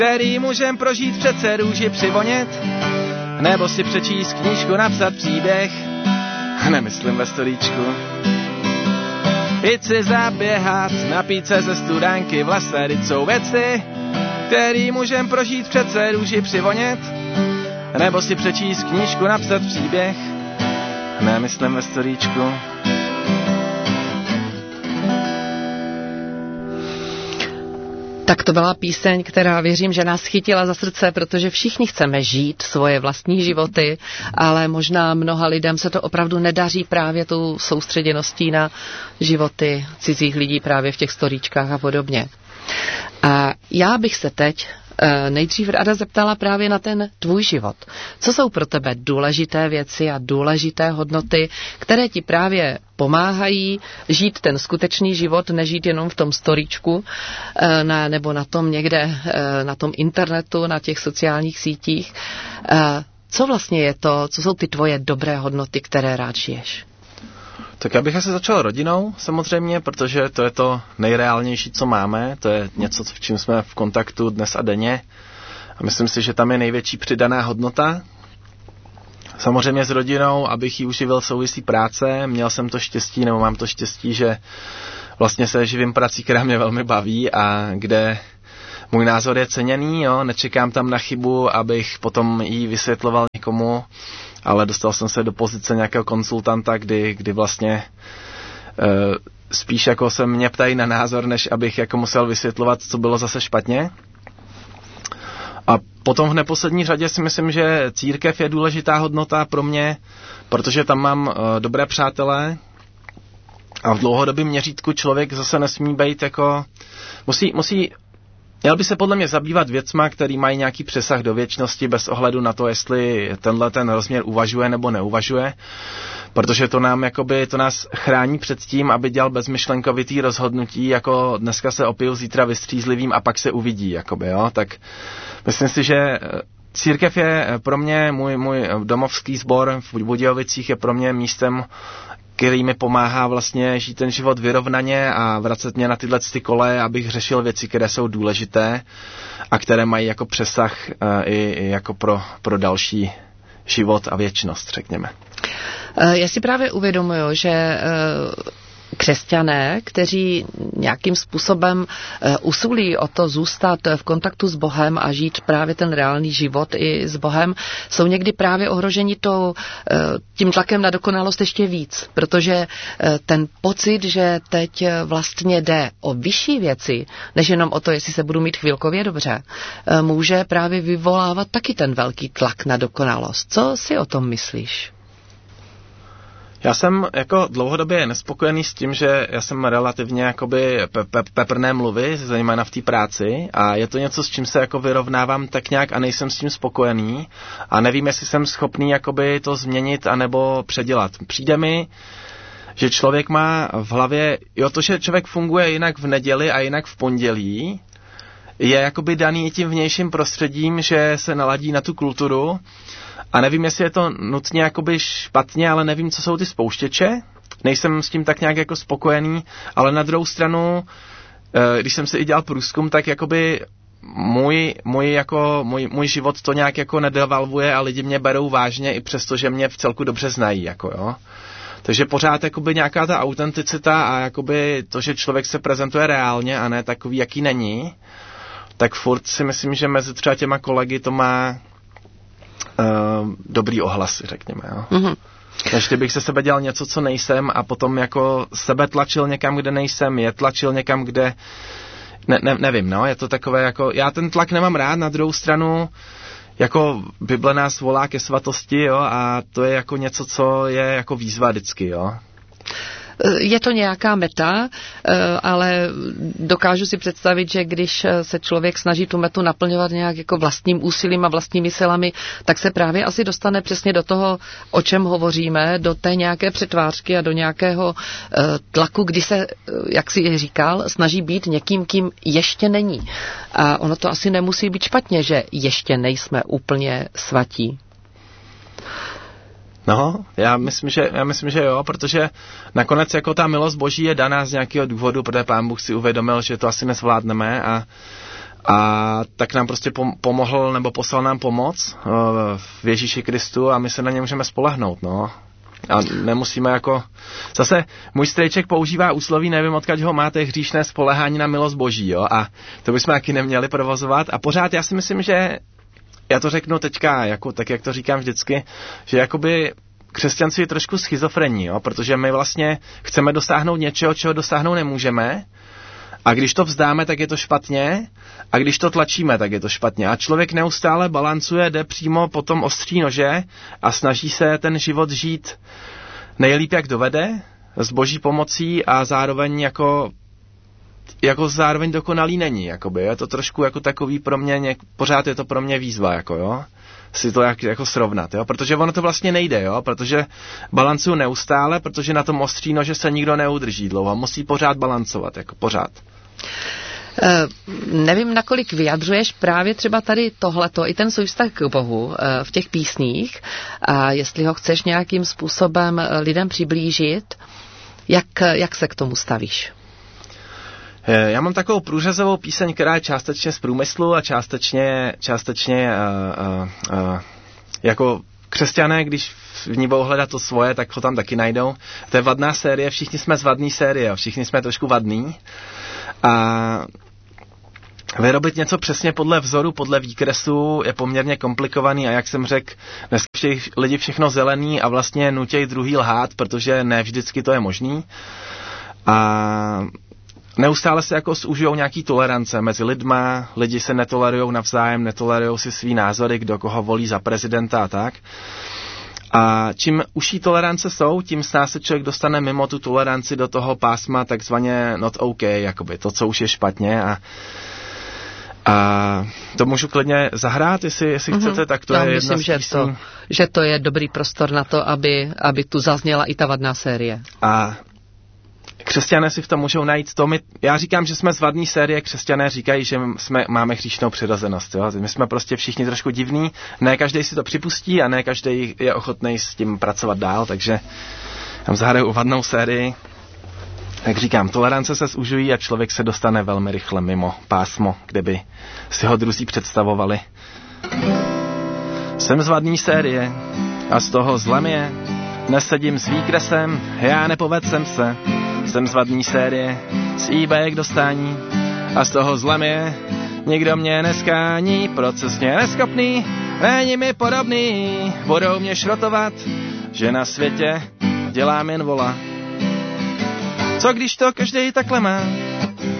který můžem prožít přece růži přivonět, nebo si přečíst knížku, napsat příběh, nemyslím ve storíčku. Jít si zaběhat, napít se ze studánky v lese, vždyť jsou věci, který můžem prožít přece růži přivonět, nebo si přečíst knížku, napsat příběh, nemyslím ve storíčku. Tak to byla píseň, která věřím, že nás chytila za srdce, protože všichni chceme žít svoje vlastní životy, ale možná mnoha lidem se to opravdu nedaří právě tou soustředěností na životy cizích lidí právě v těch storíčkách a podobně. A já bych se teď nejdřív ráda zeptala právě na ten tvůj život. Co jsou pro tebe důležité věci a důležité hodnoty, které ti právě pomáhají žít ten skutečný život, nežít jenom v tom storíčku nebo na tom někde, na tom internetu, na těch sociálních sítích. Co vlastně je to, co jsou ty tvoje dobré hodnoty, které rád žiješ? Tak já bych asi začal rodinou samozřejmě, protože to je to nejreálnější, co máme. To je něco, v čím jsme v kontaktu dnes a denně. A myslím si, že tam je největší přidaná hodnota. Samozřejmě s rodinou, abych ji uživil, souvisí práce. Měl jsem to štěstí, nebo mám to štěstí, že vlastně se živím prací, která mě velmi baví a kde můj názor je ceněný. Jo? Nečekám tam na chybu, abych potom ji vysvětloval někomu, ale dostal jsem se do pozice nějakého konsultanta, kdy vlastně spíš jako se mě ptají na názor, než abych jako musel vysvětlovat, co bylo zase špatně. A potom v neposlední řadě si myslím, že církev je důležitá hodnota pro mě, protože tam mám dobré přátelé a v dlouhodobém měřítku člověk zase nesmí být jako... Měl by se podle mě zabývat věcma, který mají nějaký přesah do věčnosti bez ohledu na to, jestli ten rozměr uvažuje nebo neuvažuje, protože to nás chrání před tím, aby dělal bezmyšlenkovitý rozhodnutí, jako dneska se opiju, zítra vystřízlivým a pak se uvidí, jakoby, jo, tak myslím si, že církev je pro mě, můj domovský sbor v Budějovicích je pro mě místem, který mi pomáhá vlastně žít ten život vyrovnaně a vracet mě na tyhle koleje, abych řešil věci, které jsou důležité a které mají jako přesah i jako pro další život a věčnost, řekněme. Já si právě uvědomuji, že křesťané, kteří nějakým způsobem usilí o to zůstat v kontaktu s Bohem a žít právě ten reálný život i s Bohem, jsou někdy právě ohroženi tím tlakem na dokonalost ještě víc, protože ten pocit, že teď vlastně jde o vyšší věci, než jenom o to, jestli se budu mít chvilkově dobře, může právě vyvolávat taky ten velký tlak na dokonalost. Co si o tom myslíš? Já jsem jako dlouhodobě nespokojený s tím, že já jsem relativně jakoby peprné mluvy, zejména v té práci a je to něco, s čím se jako vyrovnávám tak nějak a nejsem s tím spokojený a nevím, jestli jsem schopný jakoby to změnit anebo předělat. Přijde mi, že člověk má v hlavě, to, že člověk funguje jinak v neděli a jinak v pondělí, je jakoby daný tím vnějším prostředím, že se naladí na tu kulturu. A nevím, jestli je to nutně jakoby špatně, ale nevím, co jsou ty spouštěče. Nejsem s tím tak nějak jako spokojený, ale na druhou stranu, když jsem si i dělal průzkum, tak jakoby můj život to nějak jako nedevalvuje a lidi mě berou vážně i přesto, že mě v celku dobře znají, jako jo. Takže pořád jakoby nějaká ta autenticita a jakoby to, že člověk se prezentuje reálně a ne takový, jaký není, tak furt si myslím, že mezi třeba těma kolegy to má dobrý ohlasy, řekněme. Jo. Mm-hmm. Než kdybych se sebe dělal něco, co nejsem a potom jako sebe tlačil někam, kde nejsem, je tlačil někam, kde nevím, no, je to takové jako, já ten tlak nemám rád, na druhou stranu jako Bible nás volá ke svatosti, jo, a to je jako něco, co je jako výzva vždycky, jo. Je to nějaká meta, ale dokážu si představit, že když se člověk snaží tu metu naplňovat nějak jako vlastním úsilím a vlastními silami, tak se právě asi dostane přesně do toho, o čem hovoříme, do té nějaké přetvářky a do nějakého tlaku, kdy se, jak si říkal, snaží být někým, kým ještě není. A ono to asi nemusí být špatně, že ještě nejsme úplně svatí. No, já myslím, že jo, protože nakonec jako ta milost Boží je daná z nějakého důvodu, protože Pán Bůh si uvědomil, že to asi nezvládneme A tak nám prostě pomohl nebo poslal nám pomoc v Ježíši Kristu a my se na ně můžeme spolehnout, no. A nemusíme jako... Zase můj strejček používá úsloví, nevím odkud ho máte, hříšné spolehání na milost Boží, jo. A to bychom taky neměli provozovat. A pořád já si myslím, že já to řeknu teďka, jako, tak jak to říkám vždycky, že jakoby křesťanství je trošku schizofrení, jo, protože my vlastně chceme dosáhnout něčeho, čeho dosáhnout nemůžeme, a když to vzdáme, tak je to špatně, a když to tlačíme, tak je to špatně. A člověk neustále balancuje, jde přímo po tom ostří nože a snaží se ten život žít nejlíp, jak dovede, s Boží pomocí a zároveň jako zároveň dokonalý není, jakoby. Je to trošku jako takový pro mě, pořád je to pro mě výzva, jako jo, si to jako srovnat, jo, protože ono to vlastně nejde, jo, protože balancuju neustále, protože na tom ostří nože se nikdo neudrží dlouho, musí pořád balancovat, jako pořád. Nevím, nakolik vyjadřuješ právě třeba tady tohleto, i ten svůj vztah k Bohu v těch písních, a jestli ho chceš nějakým způsobem lidem přiblížit, jak se k tomu stavíš? Já mám takovou průřezovou píseň, která je částečně z průmyslu a částečně jako křesťané, když v ní budou hledat to svoje, tak ho tam taky najdou. To je vadná série, všichni jsme z vadný série, všichni jsme trošku vadný. A vyrobit něco přesně podle vzoru, podle výkresu je poměrně komplikovaný a jak jsem řekl, dnes lidi všechno zelený a vlastně nutějí druhý lhát, protože ne vždycky to je možný. A neustále se jako zúžujou nějaký tolerance mezi lidma, lidi se netolerujou navzájem, netolerujou si svý názory, kdo koho volí za prezidenta a tak. A čím užší tolerance jsou, tím snáz se člověk dostane mimo tu toleranci do toho pásma takzvaně not OK, jakoby to, co už je špatně a to můžu klidně zahrát, jestli chcete, tak to je jedna z písní. Že to je dobrý prostor na to, aby tu zazněla i ta vadná série. A křesťané si v tom můžou najít to. Já říkám, že jsme z vadný série, křesťané říkají, že máme hříšnou přirozenost. Jo? My jsme prostě všichni trošku divní, ne každý si to připustí a ne každý je ochotný s tím pracovat dál, takže tam zahraju vadnou sérii. Jak říkám, tolerance se zužují a člověk se dostane velmi rychle mimo pásmo, kde by si ho druzí představovali. Jsem z vadný série a z toho zlem je, nesedím s výkresem, já nepovedl jsem se. Jsem z vadný série, z eBay k dostání a z toho zlem je, nikdo mě neskání, procesně neschopný, není mi podobný, budou mě šrotovat, že na světě dělám jen vola. Co když to každej takhle má?